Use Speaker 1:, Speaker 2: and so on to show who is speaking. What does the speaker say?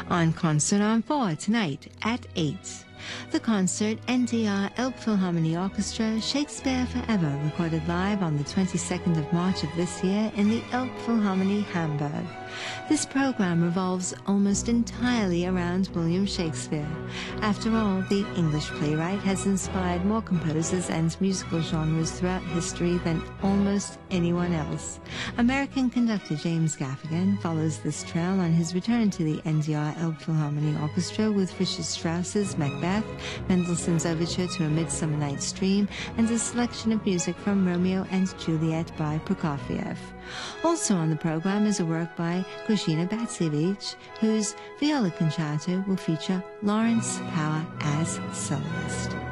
Speaker 1: On Concert on 4 tonight at 8. The concert, NDR Elbphilharmonie Orchestra, Shakespeare Forever, recorded live on the 22nd of March of this year in the Elbphilharmonie, Hamburg. This program revolves almost entirely around William Shakespeare. After all, the English playwright has inspired more composers and musical genres throughout history than almost anyone else. American conductor James Gaffigan follows this trail on his return to the NDR Elbphilharmonie Orchestra with Richard Strauss's Macbeth, Mendelssohn's Overture to A Midsummer Night's Dream, and a selection of music from Romeo and Juliet by Prokofiev. Also on the program is a work by Krzysztof Batsiewicz, whose viola concerto will feature Lawrence Power as soloist.